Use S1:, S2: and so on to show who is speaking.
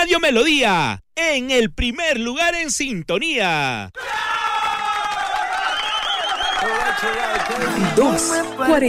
S1: Radio Melodía, en el primer lugar en sintonía.
S2: 2:40